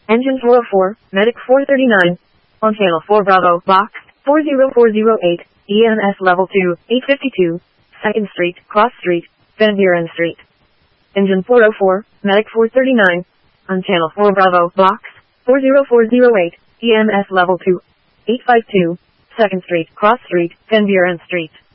Engine 404, Medic 439. On channel 4 Bravo, box 40408, EMS level 2, 852, 2nd Street, Cross Street, Van Buren Street. Engine 404, Medic 439. On channel 4 Bravo, box 40408, EMS level 2, 852, 2nd Street, Cross Street, Van Buren Street.